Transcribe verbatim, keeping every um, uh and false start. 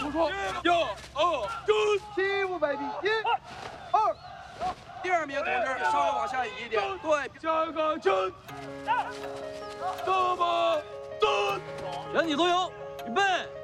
不错。一、二、蹲， 起舞 baby， 一、二。 第二名同志稍微往下移一点，对， 下一个蹲，这么蹲， 全体都有，预备。